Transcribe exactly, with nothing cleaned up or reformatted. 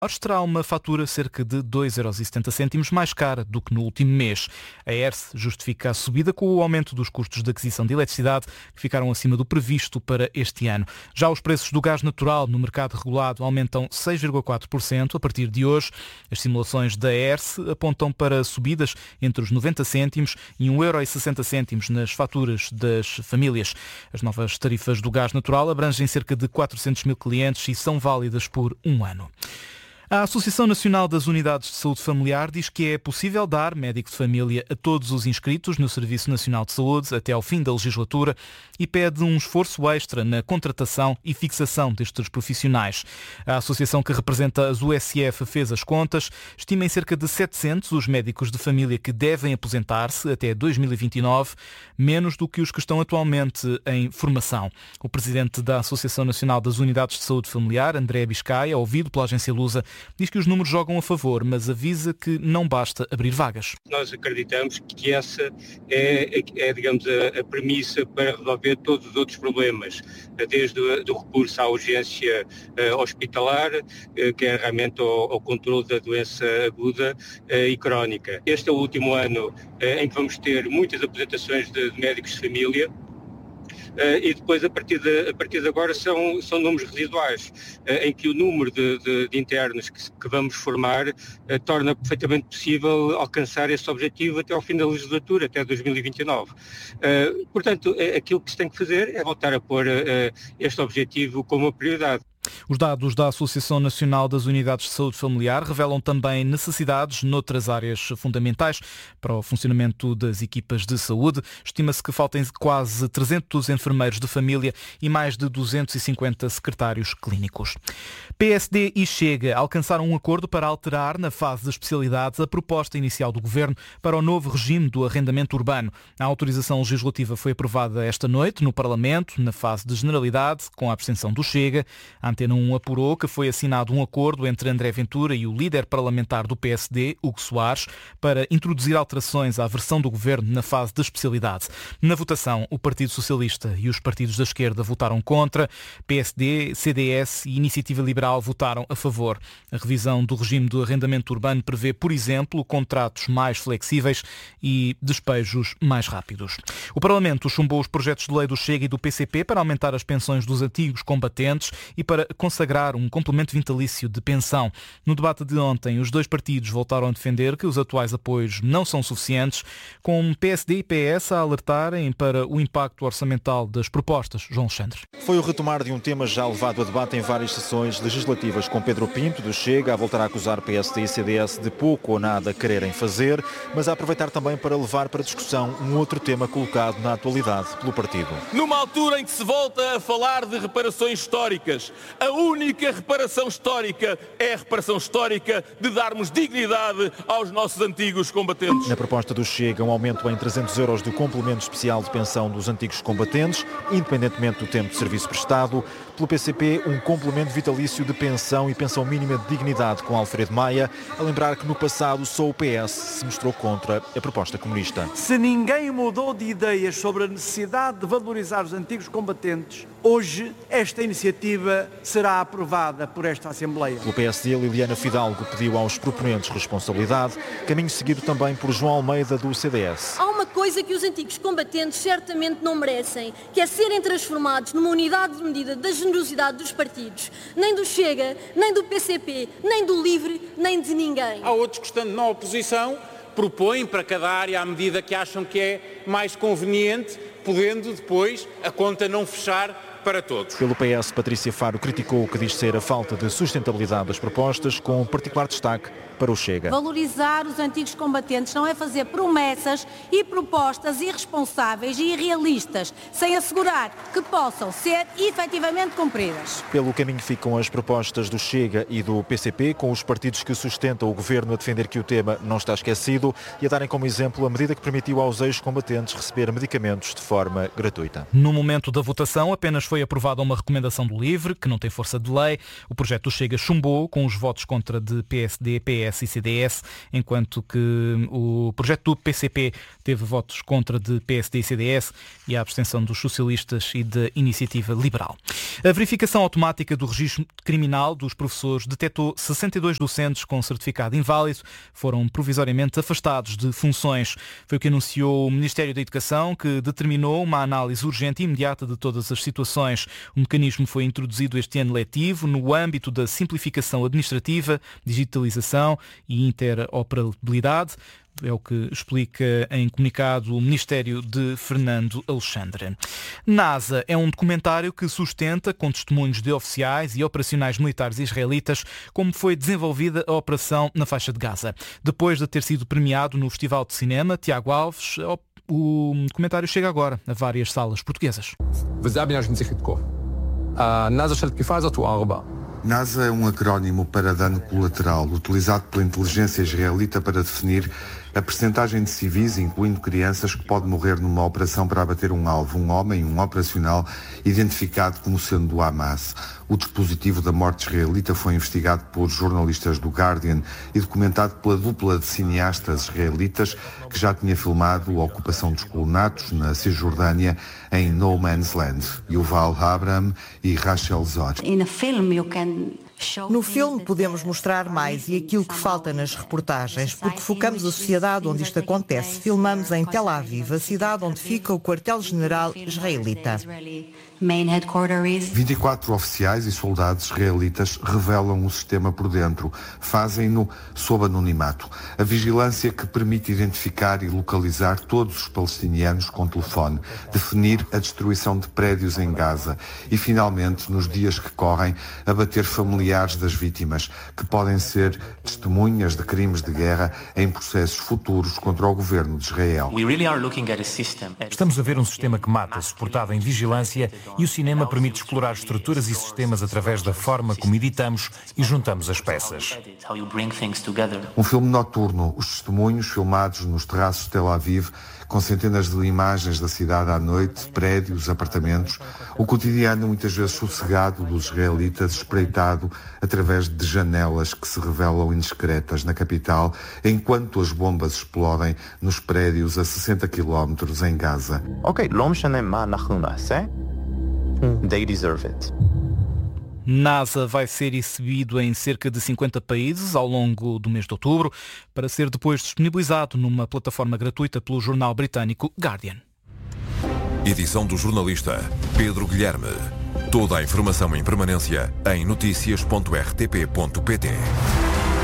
terá uma fatura cerca de dois euros e setenta cêntimos mais cara do que no último mês. A E R S justifica a subida com o aumento dos custos de aquisição de eletricidade, que ficaram acima do previsto para este ano. Já os preços do gás natural no mercado regulado aumentam seis vírgula quatro por cento a partir de hoje. As simulações da E R S apontam para subidas entre os noventa cêntimos e um euro e sessenta cêntimos nas faturas das famílias. As novas tarifas do gás natural abrangem cerca de quatrocentos mil clientes e são válidas por um ano. A Associação Nacional das Unidades de Saúde Familiar diz que é possível dar médico de família a todos os inscritos no Serviço Nacional de Saúde até ao fim da legislatura e pede um esforço extra na contratação e fixação destes profissionais. A associação que representa as U S F fez as contas, estima em cerca de setecentos os médicos de família que devem aposentar-se até dois mil e vinte e nove, menos do que os que estão atualmente em formação. O presidente da Associação Nacional das Unidades de Saúde Familiar, André Biscaia, ouvido pela agência Lusa, diz que os números jogam a favor, mas avisa que não basta abrir vagas. Nós acreditamos que essa é, é digamos, a, a premissa para resolver todos os outros problemas, desde o do recurso à urgência uh, hospitalar, uh, que é realmente ao, ao controle da doença aguda uh, e crónica. Este é o último ano uh, em que vamos ter muitas apresentações de, de médicos de família. Uh, e depois, a partir de, a partir de agora, são, são números residuais, uh, em que o número de, de, de internos que, que vamos formar uh, torna perfeitamente possível alcançar esse objetivo até ao fim da legislatura, até dois mil e vinte e nove. Uh, portanto, é, aquilo que se tem que fazer é voltar a pôr uh, este objetivo como uma prioridade. Os dados da Associação Nacional das Unidades de Saúde Familiar revelam também necessidades noutras áreas fundamentais para o funcionamento das equipas de saúde. Estima-se que faltem quase trezentos enfermeiros de família e mais de duzentos e cinquenta secretários clínicos. P S D e Chega alcançaram um acordo para alterar, na fase de especialidades, a proposta inicial do Governo para o novo regime do arrendamento urbano. A autorização legislativa foi aprovada esta noite no Parlamento, na fase de generalidade, com a abstenção do Chega. A Antena um apurou que foi assinado um acordo entre André Ventura e o líder parlamentar do P S D, Hugo Soares, para introduzir alterações à versão do Governo na fase de especialidade. Na votação, o Partido Socialista e os partidos da esquerda votaram contra, P S D, C D S e Iniciativa Liberal votaram a favor. A revisão do regime do arrendamento urbano prevê, por exemplo, contratos mais flexíveis e despejos mais rápidos. O Parlamento chumbou os projetos de lei do Chega e do P C P para aumentar as pensões dos antigos combatentes e para consagrar um complemento vitalício de pensão. No debate de ontem, os dois partidos voltaram a defender que os atuais apoios não são suficientes, com P S D e P S a alertarem para o impacto orçamental das propostas. João Alexandre. Foi o retomar de um tema já levado a debate em várias sessões legislativas, com Pedro Pinto, do Chega, a voltar a acusar P S D e C D S de pouco ou nada quererem fazer, mas a aproveitar também para levar para discussão um outro tema colocado na atualidade pelo partido. Numa altura em que se volta a falar de reparações históricas, a única reparação histórica é a reparação histórica de darmos dignidade aos nossos antigos combatentes. Na proposta do Chega, um aumento em trezentos euros do complemento especial de pensão dos antigos combatentes, independentemente do tempo de serviço prestado. Pelo P C P, um complemento vitalício de pensão e pensão mínima de dignidade, com Alfredo Maia, a lembrar que no passado só o P S se mostrou contra a proposta comunista. Se ninguém mudou de ideias sobre a necessidade de valorizar os antigos combatentes, hoje esta iniciativa será aprovada por esta Assembleia. Pelo P S D, Liliana Fidalgo pediu aos proponentes responsabilidade, caminho seguido também por João Almeida, do C D S. Há uma coisa que os antigos combatentes certamente não merecem, que é serem transformados numa unidade de medida da generosidade dos partidos, nem do Chega, nem do P C P, nem do LIVRE, nem de ninguém. Há outros que, estando na oposição, propõem para cada área a medida que acham que é mais conveniente, podendo depois a conta não fechar para todos. Pelo P S, Patrícia Faro criticou o que diz ser a falta de sustentabilidade das propostas, com particular destaque para o Chega. Valorizar os antigos combatentes não é fazer promessas e propostas irresponsáveis e irrealistas, sem assegurar que possam ser efetivamente cumpridas. Pelo caminho ficam as propostas do Chega e do P C P, com os partidos que sustentam o governo a defender que o tema não está esquecido e a darem como exemplo a medida que permitiu aos ex-combatentes receber medicamentos de forma gratuita. No momento da votação, apenas foi aprovada uma recomendação do LIVRE, que não tem força de lei. O projeto do Chega chumbou com os votos contra de P S D, P S e C D S, enquanto que o projeto do P C P teve votos contra de P S D e C D S e a abstenção dos socialistas e da Iniciativa Liberal. A verificação automática do registro criminal dos professores detectou sessenta e dois docentes com certificado inválido, foram provisoriamente afastados de funções. Foi o que anunciou o Ministério da Educação, que determinou uma análise urgente e imediata de todas as situações. O mecanismo foi introduzido este ano letivo no âmbito da simplificação administrativa, digitalização e interoperabilidade. É o que explica em comunicado o Ministério de Fernando Alexandre. NASA é um documentário que sustenta, com testemunhos de oficiais e operacionais militares israelitas, como foi desenvolvida a operação na faixa de Gaza. Depois de ter sido premiado no Festival de Cinema, Tiago Alves, o documentário chega agora a várias salas portuguesas. NASA é um acrónimo para dano colateral, utilizado pela inteligência israelita para definir a percentagem de civis, incluindo crianças, que pode morrer numa operação para abater um alvo, um homem, um operacional, identificado como sendo do Hamas. O dispositivo da morte israelita foi investigado por jornalistas do Guardian e documentado pela dupla de cineastas israelitas que já tinha filmado a ocupação dos colonatos na Cisjordânia em No Man's Land, Yuval Abraham e Rachel Zor. No filme podemos mostrar mais e aquilo que falta nas reportagens, porque focamos a sociedade onde isto acontece. Filmamos em Tel Aviv, a cidade onde fica o quartel-general israelita. vinte e quatro oficiais e soldados israelitas revelam o sistema por dentro. Fazem-no sob anonimato. A vigilância que permite identificar e localizar todos os palestinianos com telefone, definir a destruição de prédios em Gaza e, finalmente, nos dias que correm, abater familiares das vítimas, que podem ser testemunhas de crimes de guerra em processos futuros contra o governo de Israel. Estamos a ver um sistema que mata, suportado em vigilância, e o cinema permite explorar estruturas e sistemas através da forma como editamos e juntamos as peças. Um filme noturno, os testemunhos filmados nos terraços de Tel Aviv, com centenas de imagens da cidade à noite, prédios, apartamentos, o cotidiano muitas vezes sossegado dos israelitas, espreitado através de janelas que se revelam indiscretas na capital, enquanto as bombas explodem nos prédios a sessenta quilómetros em Gaza. Ok, לא משנה מה אנחנו נעשה, they deserve it. NASA vai ser exibido em cerca de cinquenta países ao longo do mês de outubro, para ser depois disponibilizado numa plataforma gratuita pelo jornal britânico Guardian. Edição do jornalista Pedro Guilherme. Toda a informação em permanência em notícias ponto r t p ponto p t.